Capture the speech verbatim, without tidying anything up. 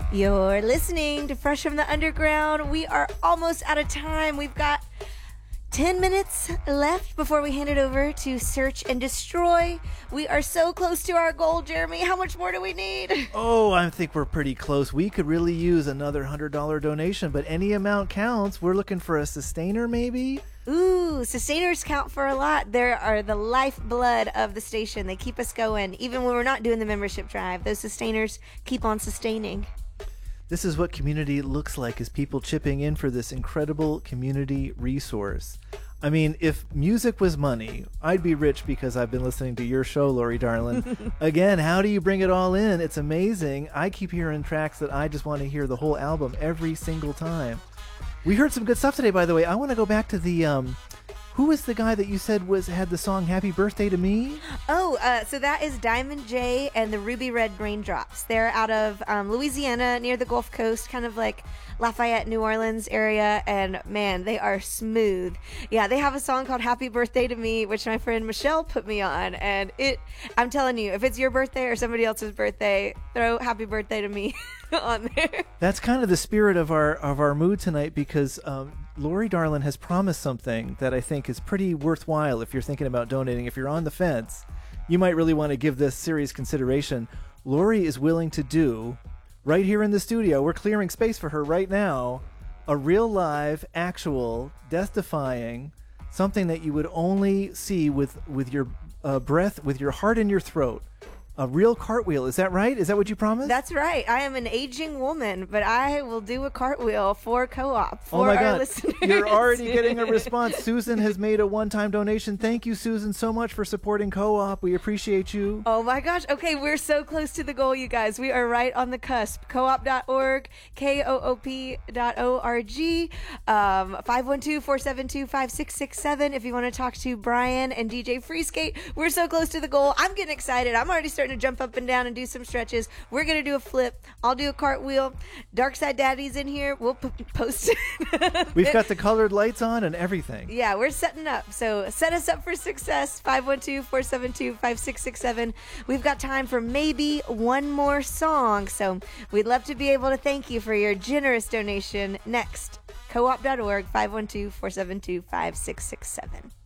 You're listening to Fresh from the Underground. We are almost out of time. We've got ten minutes left before we hand it over to Search and Destroy. We are so close to our goal, Jeremy. How much more do we need? Oh, I think we're pretty close. We could really use another one hundred dollars donation, but any amount counts. We're looking for a sustainer, maybe? Ooh, sustainers count for a lot. They are the lifeblood of the station. They keep us going. Even when we're not doing the membership drive, those sustainers keep on sustaining. This is what community looks like, is people chipping in for this incredible community resource. I mean, if music was money, I'd be rich because I've been listening to your show, Lori Darlin. Again, how do you bring it all in? It's amazing. I keep hearing tracks that I just want to hear the whole album every single time. We heard some good stuff today, by the way. I want to go back to the... Um, who was the guy that you said was had the song Happy Birthday to Me? Oh, uh, so that is Diamond J and the Ruby Red Raindrops. They're out of um, Louisiana, near the Gulf Coast, kind of like Lafayette, New Orleans area, and man, they are smooth. Yeah, they have a song called Happy Birthday to Me, which my friend Michelle put me on, and it, I'm telling you, if it's your birthday or somebody else's birthday, throw Happy Birthday to Me on there. That's kind of the spirit of our of our mood tonight, because um, Lori Darlin has promised something that I think is pretty worthwhile if you're thinking about donating. If you're on the fence, you might really want to give this serious consideration. Lori is willing to do, right here in the studio, we're clearing space for her right now, a real live, actual, death-defying, something that you would only see with, with your uh, breath, with your heart in your throat. A real cartwheel. Is that right? Is that what you promised? That's right. I am an aging woman, but I will do a cartwheel for co-op for oh my our God. listeners. You're already getting a response. Susan has made a one-time donation. Thank you, Susan, so much for supporting co-op. We appreciate you. Oh my gosh. Okay, we're so close to the goal, you guys. We are right on the cusp. co op dot org, K O O P dot O R G, um, five one two, four seven two, five six six seven if you want to talk to Brian and D J Freeskate. We're so close to the goal. I'm getting excited. I'm already starting to jump up and down and do some stretches. We're going to do a flip. I'll do a cartwheel. Dark Side Daddy's in here. We'll p- post it. We've got the colored lights on and everything. Yeah, we're setting up. So set us up for success. five one two, four seven two, five six six seven. We've got time for maybe one more song. So we'd love to be able to thank you for your generous donation next. co op dot org, five one two, four seven two, five six six seven.